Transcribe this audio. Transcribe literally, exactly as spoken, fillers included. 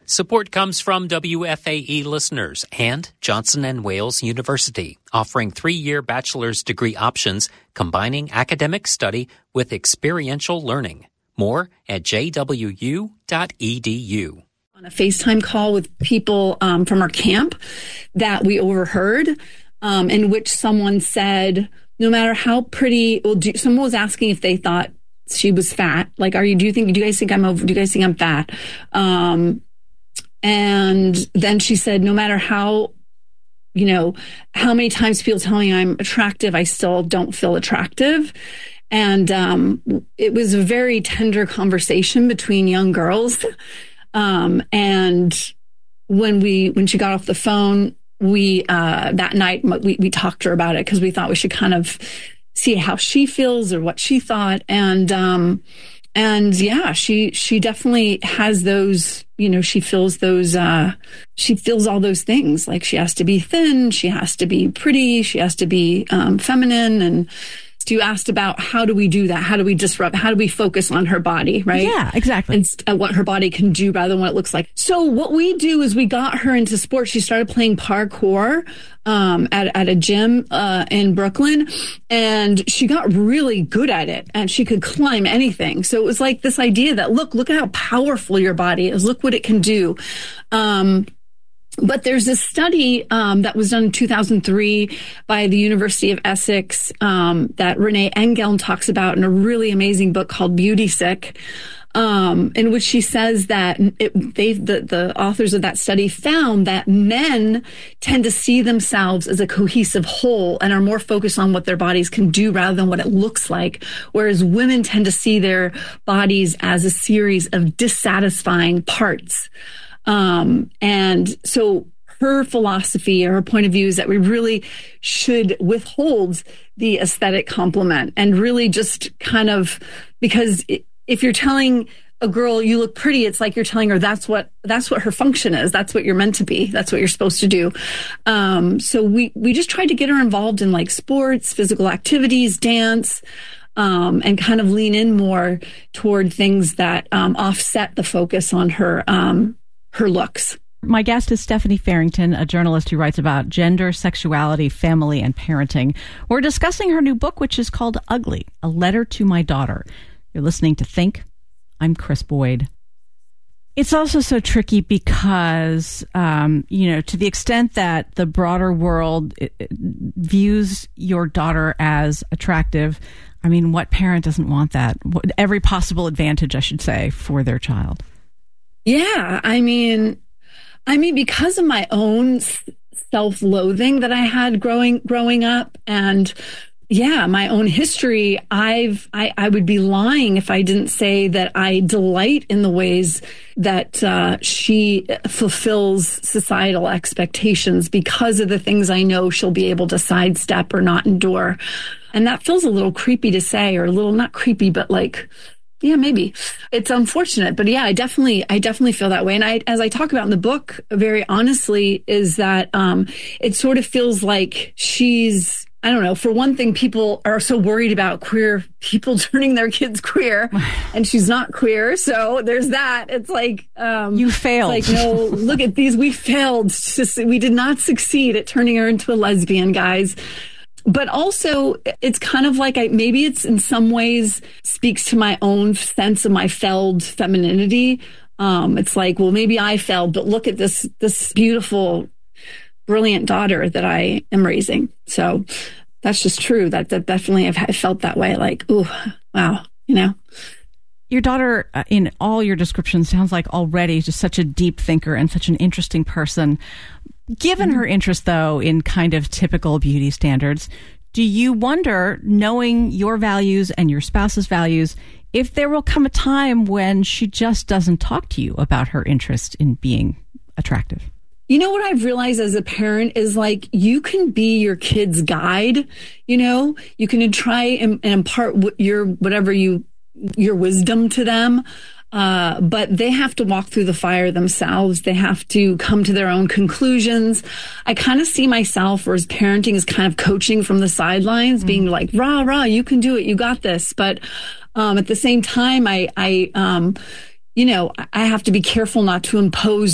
Support comes from W F A E listeners and Johnson and Wales University, offering three-year bachelor's degree options combining academic study with experiential learning. More at j w u dot e d u. On a FaceTime call with people um, from our camp that we overheard, um, in which someone said, no matter how pretty, well, do, someone was asking if they thought she was fat. Like, are you, do you think, do you guys think I'm over, do you guys think I'm fat? Um, And then she said, no matter how, you know, how many times people tell me I'm attractive, I still don't feel attractive. And um, it was a very tender conversation between young girls. Um, and when we, when she got off the phone, we, uh, that night, we, we talked to her about it because we thought we should kind of see how she feels or what she thought. And, um, And yeah, she, she definitely has those, you know, she feels those, uh, she feels all those things. Like she has to be thin, she has to be pretty, she has to be, um, feminine. And you asked about how do we do that? How do we disrupt? How do we focus on her body, right? Yeah, exactly. And uh, what her body can do rather than what it looks like. So what we do is we got her into sports. She started playing parkour um, at, at a gym uh, in Brooklyn, and she got really good at it, and she could climb anything. So it was like this idea that, look, look at how powerful your body is. Look what it can do. Um, But there's this study um, that was done in two thousand three by the University of Essex um, that Renee Engeln talks about in a really amazing book called Beauty Sick, um, in which she says that it, they, the, the authors of that study found that men tend to see themselves as a cohesive whole and are more focused on what their bodies can do rather than what it looks like, whereas women tend to see their bodies as a series of dissatisfying parts. Um, and so her philosophy or her point of view is that we really should withhold the aesthetic compliment and really just kind of, because if you're telling a girl you look pretty, it's like you're telling her that's what, that's what her function is. That's what you're meant to be. That's what you're supposed to do. Um, so we, we just tried to get her involved in like sports, physical activities, dance, um, and kind of lean in more toward things that, um, offset the focus on her, um, her looks. My guest is Stephanie Farrington, a journalist who writes about gender, sexuality, family, and parenting. We're discussing her new book, which is called Ugly, A Letter to My Daughter. You're listening to Think. I'm Chris Boyd. It's also so tricky because, um, you know, to the extent that the broader world it, it views your daughter as attractive, I mean, what parent doesn't want that? Every possible advantage, I should say, for their child. Yeah, I mean, I mean, because of my own self-loathing that I had growing growing up, and yeah, my own history, I've I, I would be lying if I didn't say that I delight in the ways that uh, she fulfills societal expectations because of the things I know she'll be able to sidestep or not endure, and that feels a little creepy to say, or a little not creepy, but like. Yeah, maybe. It's unfortunate, but yeah, I definitely, I definitely feel that way. And I, as I talk about in the book, very honestly, is that, um, it sort of feels like she's, I don't know, for one thing, people are so worried about queer people turning their kids queer, and she's not queer. So there's that. It's like, um, you failed. Like, no, look at these. We failed. Just, we did not succeed at turning her into a lesbian, guys. But also, it's kind of like I, maybe it's in some ways speaks to my own sense of my failed femininity. Um, it's like, well, maybe I failed, but look at this, this beautiful, brilliant daughter that I am raising. So that's just true. That, that definitely I've, I've felt that way. Like, ooh, wow, you know. Your daughter, uh, in all your descriptions, sounds like already just such a deep thinker and such an interesting person. Given her interest, though, in kind of typical beauty standards, do you wonder, knowing your values and your spouse's values, if there will come a time when she just doesn't talk to you about her interest in being attractive? You know what I've realized as a parent is like you can be your kid's guide. You know, you can try and, and impart your whatever you your wisdom to them. Uh, but they have to walk through the fire themselves. They have to come to their own conclusions. I kind of see myself, or as parenting, as kind of coaching from the sidelines, mm-hmm. being like, rah, rah, you can do it. You got this. But, um, at the same time, I, I, um, you know, I have to be careful not to impose